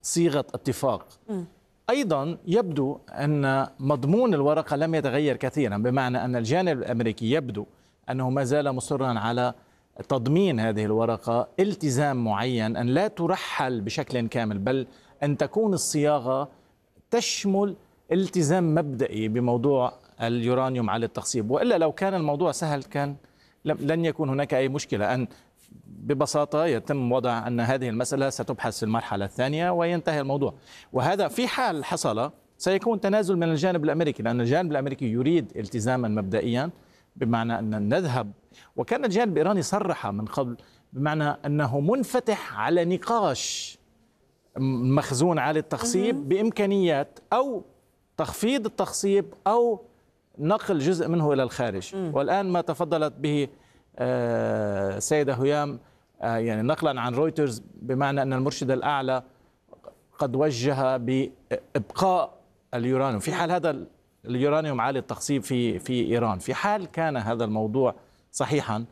صيغة اتفاق. أيضا يبدو أن مضمون الورقة لم يتغير كثيرا، بمعنى أن الجانب الأمريكي يبدو أنه ما زال مصرا على تضمين هذه الورقة التزام معين أن لا ترحل بشكل كامل، بل أن تكون الصياغة تشمل التزام مبدئي بموضوع اليورانيوم على التخصيب. وإلا لو كان الموضوع سهل كان لن يكون هناك أي مشكلة، أن ببساطة يتم وضع أن هذه المسألة ستبحث في المرحلة الثانية وينتهي الموضوع. وهذا في حال حصل سيكون تنازل من الجانب الأمريكي، لأن الجانب الأمريكي يريد التزاما مبدئيا، بمعنى أن نذهب. وكان الجانب الإيراني صرح من قبل بمعنى أنه منفتح على نقاش مخزون عالي التخصيب بإمكانيات أو تخفيض التخصيب أو نقل جزء منه إلى الخارج. والآن ما تفضلت به سيدة هيام يعني نقلا عن رويترز، بمعنى أن المرشد الأعلى قد وجه بإبقاء اليورانيوم في حال هذا اليورانيوم عالي التخصيب في إيران. في حال كان هذا الموضوع صحيحا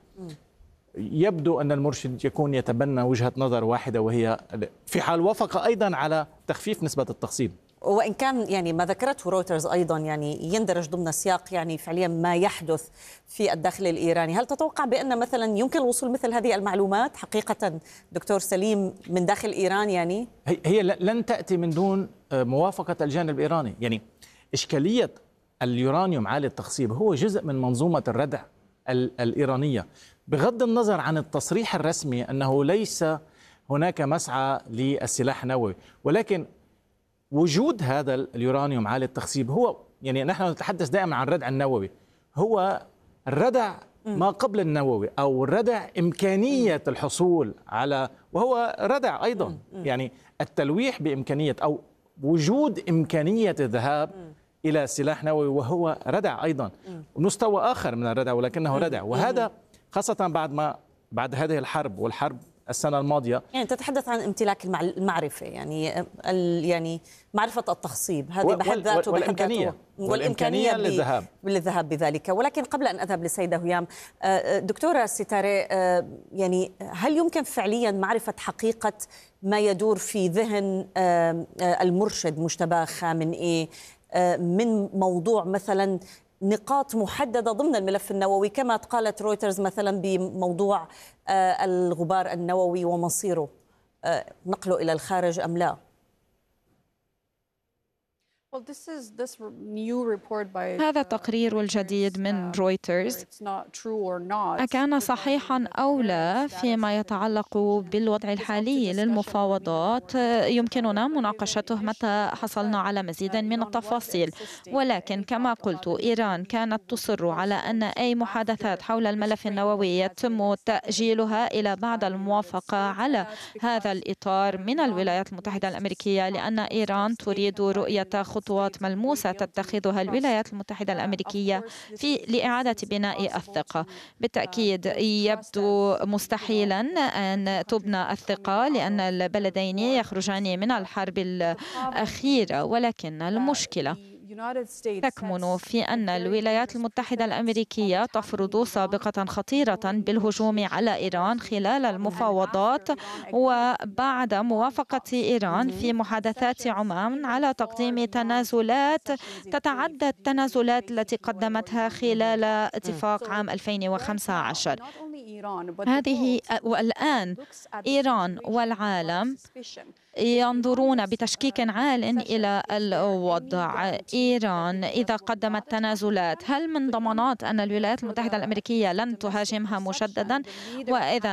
يبدو أن المرشد يكون يتبنى وجهة نظر واحدة، وهي في حال وافق أيضا على تخفيف نسبة التخصيب. وإن كان يعني ما ذكرته رويترز أيضا يعني يندرج ضمن سياق يعني فعليا ما يحدث في الداخل الإيراني، هل تتوقع بأن مثلا يمكن الوصول مثل هذه المعلومات حقيقة دكتور سليم من داخل إيران؟ يعني هي لن تأتي من دون موافقة الجانب الإيراني. يعني إشكالية اليورانيوم عالي التخصيب هو جزء من منظومة الردع الإيرانية، بغض النظر عن التصريح الرسمي أنه ليس هناك مسعى للسلاح النووي، ولكن وجود هذا اليورانيوم عالي التخصيب هو يعني نحن نتحدث دائما عن الردع النووي، هو الردع ما قبل النووي أو الردع إمكانية الحصول على، وهو ردع أيضا يعني التلويح بإمكانية أو وجود إمكانية الذهاب إلى سلاح نووي، وهو ردع أيضا مستوى آخر من الردع ولكنه ردع. وهذا خاصة بعد هذه الحرب والحرب السنة الماضية. يعني تتحدث عن امتلاك المعرفة، يعني معرفة التخصيب هذه بحد ذاته والإمكانية للذهاب بذلك. ولكن قبل أن أذهب للسيدة هيام، دكتورة ستاري، يعني هل يمكن فعليا معرفة حقيقة ما يدور في ذهن المرشد مجتبى خامنئي من موضوع مثلا نقاط محددة ضمن الملف النووي، كما قالت رويترز مثلا بموضوع الغبار النووي ومصيره نقله إلى الخارج أم لا؟ هذا التقرير الجديد من رويترز أكان صحيحا أو لا فيما يتعلق بالوضع الحالي للمفاوضات يمكننا مناقشته متى حصلنا على مزيد من التفاصيل. ولكن كما قلت إيران كانت تصر على أن أي محادثات حول الملف النووي يتم تأجيلها إلى بعد الموافقة على هذا الإطار من الولايات المتحدة الأمريكية، لأن إيران تريد رؤية خطوات ملموسة تتخذها الولايات المتحدة الأمريكية لإعادة بناء الثقة. بالتأكيد يبدو مستحيلا أن تبنى الثقة لأن البلدين يخرجان من الحرب الأخيرة، ولكن المشكلة تكمن في أن الولايات المتحدة الأمريكية تفرض سابقة خطيرة بالهجوم على إيران خلال المفاوضات وبعد موافقة إيران في محادثات عمان على تقديم تنازلات تتعدى التنازلات التي قدمتها خلال اتفاق عام 2015. هذه والآن إيران والعالم ينظرون بتشكيك عال إلى الوضع. إيران إذا قدمت تنازلات هل من ضمانات أن الولايات المتحدة الأمريكية لن تهاجمها مجددا؟ وإذا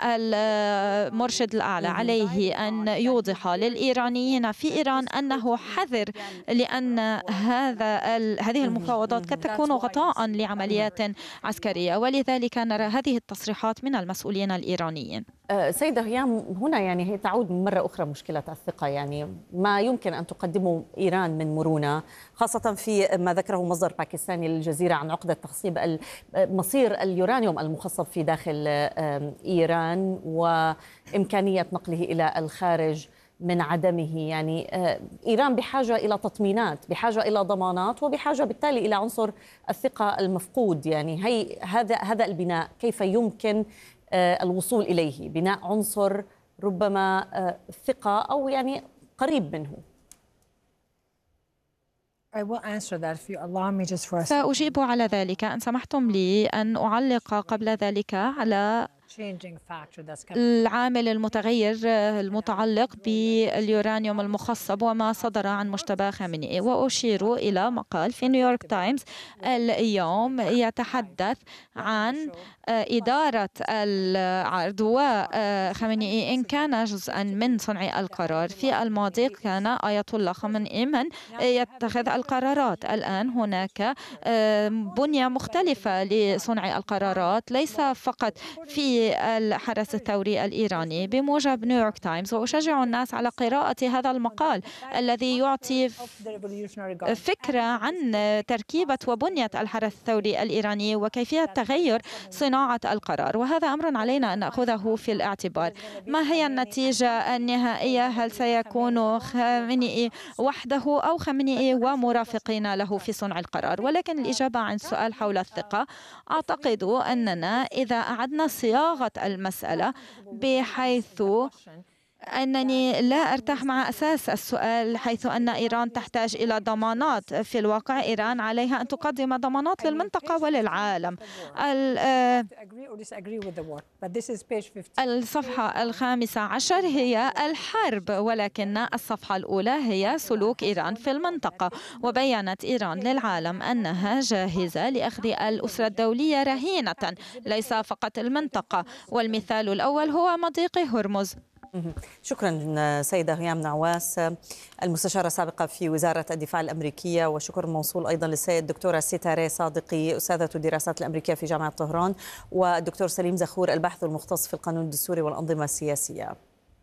المرشد الأعلى عليه أن يوضح للإيرانيين في إيران أنه حذر، لأن هذه المفاوضات قد تكون غطاء لعمليات عسكرية، ولذلك نرى هذه التصريحات من المسؤولين الإيرانيين. سيدة هيام، هنا يعني هي تعود مرة أخرى مشكلة الثقة، يعني ما يمكن أن تقدمه إيران من مرونة، خاصة في ما ذكره مصدر باكستاني للجزيرة عن عقدة تخصيب مصير اليورانيوم المخصب في داخل إيران وإمكانية نقله إلى الخارج من عدمه. يعني إيران بحاجة إلى تطمينات، بحاجة إلى ضمانات، وبحاجة بالتالي إلى عنصر الثقة المفقود. يعني هذا البناء كيف يمكن الوصول إليه؟ بناء عنصر ربما ثقة أو يعني قريب منه؟ سأجيب على ذلك إن سمحتم لي أن أعلق قبل ذلك على العامل المتغير المتعلق باليورانيوم المخصب وما صدر عن مجتبى خامنئي، وأشير إلى مقال في نيويورك تايمز اليوم يتحدث عن إدارة العرض، وخامنئي إن كان جزءا من صنع القرار في الماضي كان آية الله خامنئي من يتخذ القرارات. الآن هناك بنية مختلفة لصنع القرارات ليس فقط في الحرس الثوري الإيراني. بموجب نيويورك تايمز، وأشجع الناس على قراءة هذا المقال الذي يعطي فكرة عن تركيبة وبنية الحرس الثوري الإيراني وكيفية تغير صناعة القرار، وهذا أمر علينا أن نأخذه في الاعتبار. ما هي النتيجة النهائية؟ هل سيكون خامنئي وحده أو خامنئي ومرافقين له في صنع القرار؟ ولكن الإجابة عن السؤال حول الثقة، أعتقد أننا إذا أعدنا صياغة المسألة بحيث أنني لا أرتاح مع أساس السؤال، حيث أن إيران تحتاج إلى ضمانات. في الواقع إيران عليها أن تقدم ضمانات للمنطقة وللعالم. الصفحة 15 هي الحرب، ولكن الصفحة الأولى هي سلوك إيران في المنطقة، وبيّنت إيران للعالم أنها جاهزة لأخذ الأسرة الدولية رهينة، ليس فقط المنطقة، والمثال الأول هو مضيق هرمز. شكرا سيدة هيام نعواس، المستشارة السابقة في وزارة الدفاع الأمريكية، وشكر موصول أيضا للسيد دكتورة ستاري صادقي أستاذة الدراسات الأمريكية في جامعة طهران، والدكتور سليم زخور الباحث المختص في القانون الدستوري والأنظمة السياسية.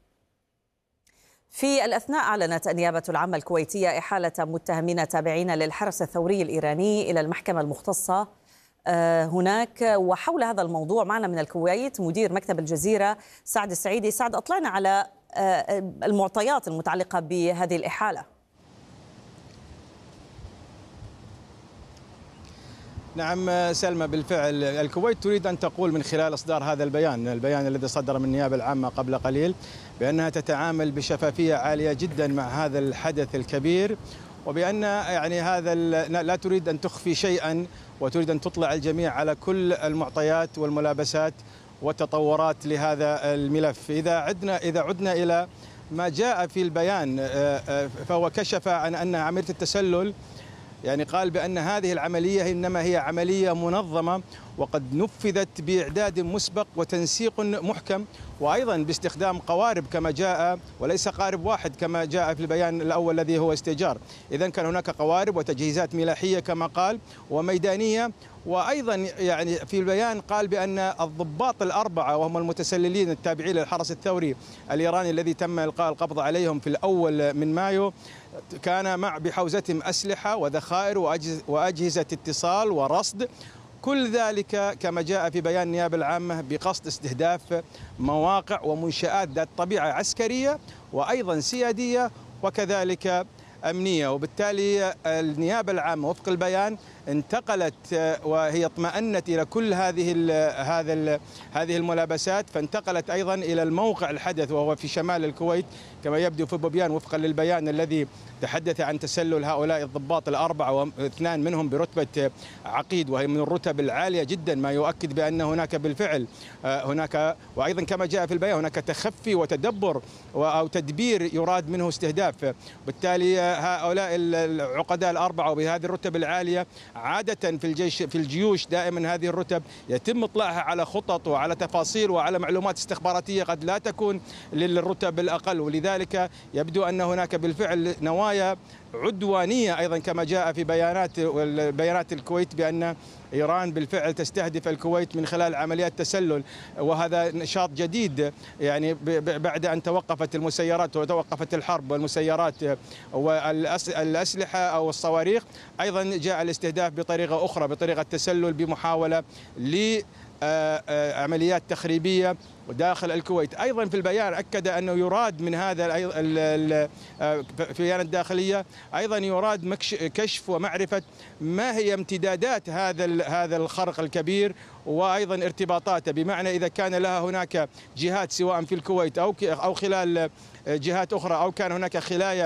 في الأثناء أعلنت النيابة العامة الكويتية إحالة متهمين تابعين للحرس الثوري الإيراني إلى المحكمة المختصة هناك. وحول هذا الموضوع معنا من الكويت مدير مكتب الجزيرة سعد السعيدي. سعد، أطلعنا على المعطيات المتعلقة بهذه الإحالة. نعم سلمى، بالفعل الكويت تريد أن تقول من خلال إصدار هذا البيان الذي صدر من النيابة العامة قبل قليل بأنها تتعامل بشفافية عالية جدا مع هذا الحدث الكبير، وبأن يعني هذا لا تريد أن تخفي شيئا، وتريد أن تطلع الجميع على كل المعطيات والملابسات والتطورات لهذا الملف. إذا عدنا إلى ما جاء في البيان، فهو كشف عن أن عملية التسلل، يعني قال بأن هذه العملية إنما هي عملية منظمة وقد نفذت بإعداد مسبق وتنسيق محكم، وأيضا باستخدام قوارب كما جاء، وليس قارب واحد كما جاء في البيان الأول الذي هو استئجار. إذن كان هناك قوارب وتجهيزات ملاحية كما قال وميدانية. وأيضا يعني في البيان قال بأن الضباط الأربعة وهم المتسللين التابعين للحرس الثوري الإيراني الذي تم إلقاء القبض عليهم في الأول من مايو كان بحوزتهم أسلحة وذخائر وأجهزة اتصال ورصد، كل ذلك كما جاء في بيان النيابة العامة بقصد استهداف مواقع ومنشآت ذات طبيعة عسكرية وأيضا سيادية وكذلك أمنية. وبالتالي النيابة العامة وفق البيان انتقلت وهي اطمأنت إلى كل هذه الملابسات، فانتقلت أيضا إلى الموقع الحدث وهو في شمال الكويت كما يبدو في بوبيان وفقا للبيان الذي تحدث عن تسلل هؤلاء الضباط الأربعة، واثنان منهم برتبة عقيد وهي من الرتب العالية جدا، ما يؤكد بأن هناك بالفعل وأيضا كما جاء في البيان هناك تخفي وتدبر أو تدبير يراد منه استهداف. بالتالي هؤلاء العقداء الأربعة وبهذه الرتب العالية عادة في الجيوش دائما هذه الرتب يتم إطلاعها على خطط وعلى تفاصيل وعلى معلومات استخباراتية قد لا تكون للرتب الأقل، ولذلك يبدو أن هناك بالفعل نوايا عدوانية أيضا كما جاء في بيانات الكويت بأن إيران بالفعل تستهدف الكويت من خلال عمليات تسلل، وهذا نشاط جديد يعني بعد أن توقفت المسيرات وتوقفت الحرب والمسيرات والأسلحة أو الصواريخ. أيضا جاء الاستهداف بطريقة أخرى، بطريقة تسلل بمحاولة لعمليات تخريبية داخل الكويت. أيضا في البيان أكد أنه يراد من هذا في البيان الداخلية أيضا يراد كشف ومعرفة ما هي امتدادات هذا الخرق الكبير وأيضا ارتباطاته، بمعنى إذا كان لها هناك جهات سواء في الكويت أو خلال جهات أخرى أو كان هناك خلايا